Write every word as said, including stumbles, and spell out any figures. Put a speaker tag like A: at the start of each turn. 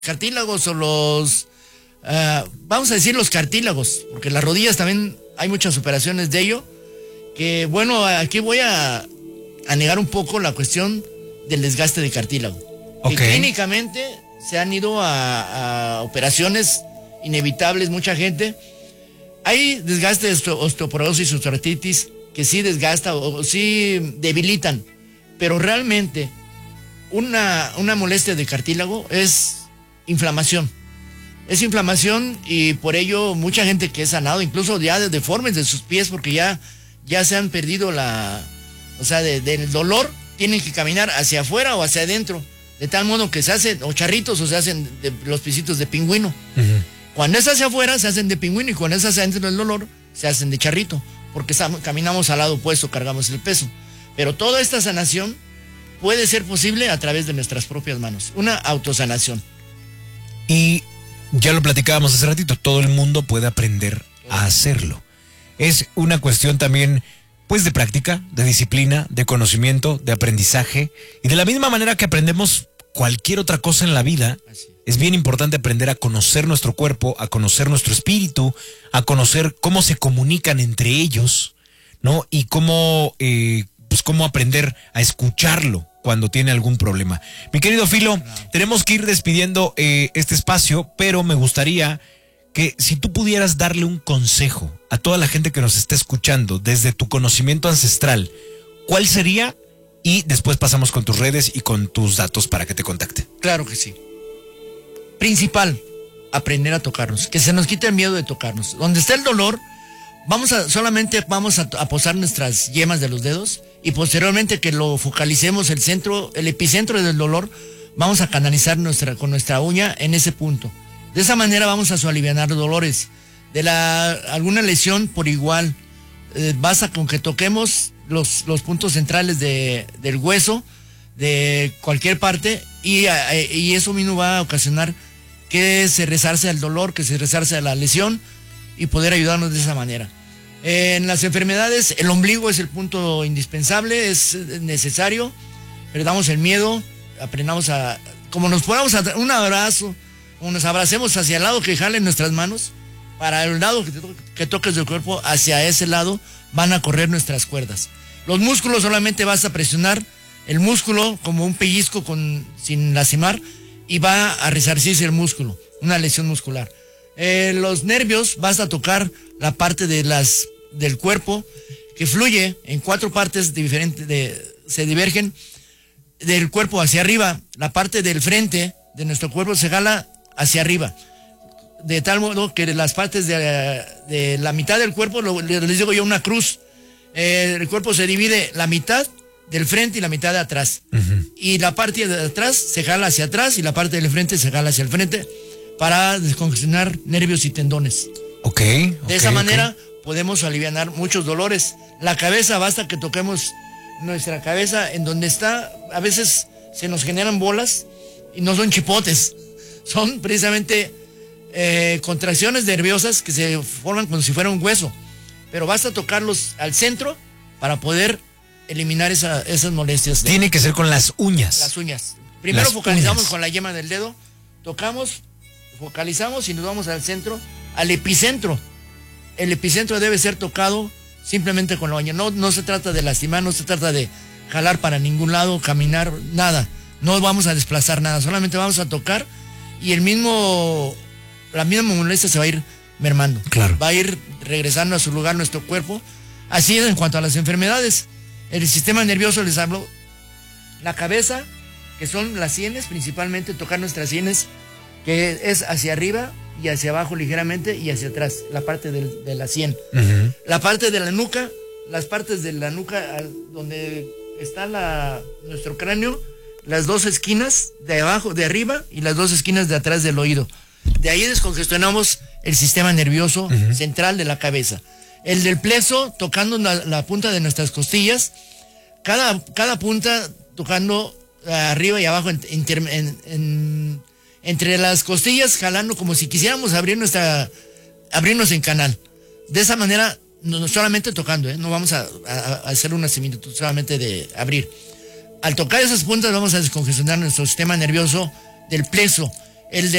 A: cartílagos o los, uh, vamos a decir los cartílagos, porque las rodillas también hay muchas operaciones de ello, que bueno, aquí voy a, a negar un poco la cuestión del desgaste de cartílago. Okay. Que clínicamente se han ido a, a operaciones inevitables, mucha gente. Hay desgaste de osteoporosis, osteoartritis, que sí desgasta o, o sí debilitan, pero realmente una, una molestia de cartílago es inflamación. Es inflamación y por ello mucha gente que es sanado, incluso ya de deformes de sus pies, porque ya, ya se han perdido la, o sea, de, del dolor, tienen que caminar hacia afuera o hacia adentro, de tal modo que se hacen o charritos o se hacen de, los pisitos de pingüino. Uh-huh. Cuando es hacia afuera se hacen de pingüino y cuando es hacia adentro del dolor se hacen de charrito, porque caminamos al lado opuesto, cargamos el peso. Pero toda esta sanación puede ser posible a través de nuestras propias manos, una autosanación.
B: Y ya lo platicábamos hace ratito, todo el mundo puede aprender a hacerlo. Es una cuestión también, pues, de práctica, de disciplina, de conocimiento, de aprendizaje. Y de la misma manera que aprendemos cualquier otra cosa en la vida, es bien importante aprender a conocer nuestro cuerpo, a conocer nuestro espíritu, a conocer cómo se comunican entre ellos, ¿no? Y cómo, eh, pues, cómo aprender a escucharlo cuando tiene algún problema. Mi querido Filo, no. tenemos que ir despidiendo eh, este espacio, pero me gustaría que si tú pudieras darle un consejo a toda la gente que nos está escuchando desde tu conocimiento ancestral, ¿cuál sería? Y después pasamos con tus redes y con tus datos para que te contacte.
A: Claro que sí. Principal, aprender a tocarnos, que se nos quite el miedo de tocarnos. Donde está el dolor, vamos a, solamente vamos a, a posar nuestras yemas de los dedos y posteriormente que lo focalicemos, el centro, el epicentro del dolor, vamos a canalizar nuestra, con nuestra uña en ese punto. De esa manera vamos a alivianar dolores. De la, alguna lesión por igual, eh, basta con que toquemos los, los puntos centrales de, del hueso, de cualquier parte, y, eh, y eso mismo va a ocasionar que se resarce el dolor, que se resarce la lesión y poder ayudarnos de esa manera. En las enfermedades, el ombligo es el punto indispensable, es necesario. Perdamos el miedo, aprendamos a, como nos podamos a un abrazo, como nos abracemos hacia el lado que jalen nuestras manos, para el lado que, to que toques del cuerpo, hacia ese lado van a correr nuestras cuerdas. Los músculos solamente vas a presionar el músculo como un pellizco con, sin lastimar, y va a resarcirse el músculo, una lesión muscular. Eh, los nervios, vas a tocar la parte de las, del cuerpo que fluye en cuatro partes diferentes, de, se divergen del cuerpo hacia arriba. La parte del frente de nuestro cuerpo se jala hacia arriba, de tal modo que las partes de, de la mitad del cuerpo, lo, les digo yo una cruz, eh, el cuerpo se divide la mitad del frente y la mitad de atrás. Uh-huh. Y la parte de atrás se jala hacia atrás y la parte del frente se jala hacia el frente para descongestionar nervios y tendones.
B: Ok.
A: De
B: okay,
A: esa manera
B: okay.
A: podemos aliviar muchos dolores. La cabeza, basta que toquemos nuestra cabeza en donde está, a veces se nos generan bolas y no son chipotes, son precisamente eh, contracciones nerviosas que se forman como si fuera un hueso, pero basta tocarlos al centro para poder eliminar esa, esas molestias.
B: Tiene que ser con las uñas.
A: Las uñas. Primero
B: las
A: focalizamos
B: uñas.
A: con la yema del dedo, tocamos, focalizamos y nos vamos al centro, al epicentro. El epicentro debe ser tocado simplemente con la uña. No, no se trata de lastimar, no se trata de jalar para ningún lado, caminar, nada. No vamos a desplazar nada, solamente vamos a tocar y el mismo, la misma molestia se va a ir mermando.
B: Claro.
A: Va a ir regresando a su lugar nuestro cuerpo. Así es en cuanto a las enfermedades. El sistema nervioso, les hablo, la cabeza, que son las sienes, principalmente tocar nuestras sienes, que es hacia arriba y hacia abajo ligeramente y hacia atrás, la parte del, de la sien. Uh-huh. La parte de la nuca, las partes de la nuca donde está la, nuestro cráneo, las dos esquinas de abajo, de arriba y las dos esquinas de atrás del oído. De ahí descongestionamos el sistema nervioso uh-huh. central de la cabeza. El del plexo, tocando la, la punta de nuestras costillas, cada, cada punta tocando uh, arriba y abajo, en, en, en, en, entre las costillas, jalando como si quisiéramos abrir nuestra, abrirnos en canal. De esa manera, no solamente tocando, ¿eh? No vamos a, a, a hacer una similitud solamente de abrir. Al tocar esas puntas vamos a descongestionar nuestro sistema nervioso del plexo. el de